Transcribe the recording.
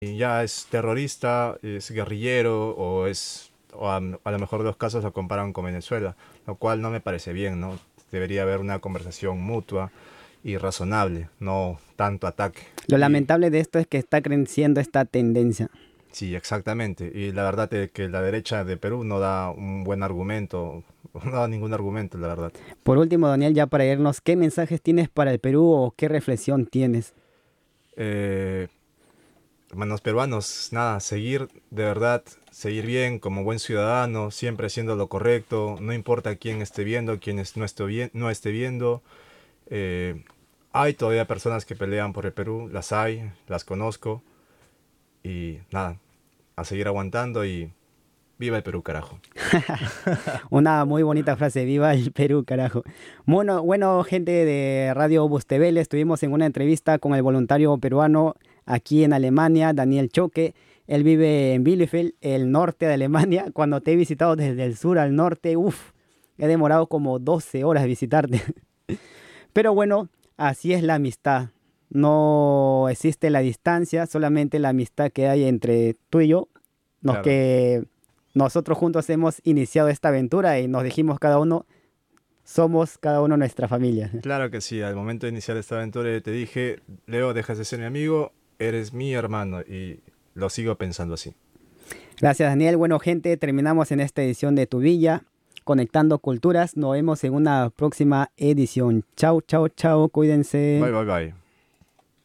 y ya es terrorista, es guerrillero o a lo mejor los casos lo comparan con Venezuela, lo cual no me parece bien, ¿no? Debería haber una conversación mutua y razonable, no tanto ataque. Lo Y lamentable de esto es que está creciendo esta tendencia. sí, exactamente. Y la verdad es que la derecha de Perú no da un buen argumento, no da ningún argumento, la verdad. Por último, Daniel, ya para irnos, ¿qué mensajes tienes para el Perú o qué reflexión tienes? Eh, Hermanos peruanos, nada, seguir de verdad, seguir bien como buen ciudadano, siempre haciendo lo correcto, no importa quién esté viendo, no no esté viendo. Eh, Hay todavía personas que pelean por el Perú, las hay, las conozco y nada, a seguir aguantando y viva el Perú, carajo. Una muy bonita frase, viva el Perú, carajo. Bueno, gente de Radio Bustebel, estuvimos en una entrevista con el voluntario peruano aquí en Alemania, Daniel Choque. Él vive en Bielefeld, el norte de Alemania. Cuando te he visitado desde el sur al norte, uff, he demorado como 12 horas visitarte. Pero bueno, así es la amistad. No existe la distancia, solamente la amistad que hay entre tú y yo, los Claro, que nosotros juntos hemos iniciado esta aventura y nos dijimos cada uno, somos cada uno nuestra familia. claro que sí, al momento de iniciar esta aventura te dije, Leo, dejas de ser mi amigo, eres mi hermano y lo sigo pensando así. Gracias, Daniel. Bueno, gente, terminamos en esta edición de Tu Villa, Conectando Culturas. Nos vemos en una próxima edición. Chau, chau, chau, Bye, cuídense. bye, bye.